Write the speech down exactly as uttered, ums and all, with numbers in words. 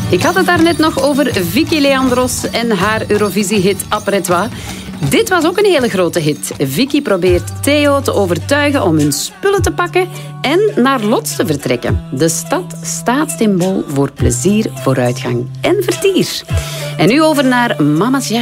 Ik had het daarnet nog over Vicky Leandros en haar Eurovisie-hit Après Toi. Dit was ook een hele grote hit. Vicky probeert Theo te overtuigen om hun spullen te pakken en naar Lodz te vertrekken. De stad staat symbool voor plezier, vooruitgang en vertier. En nu over naar Mama's jasje.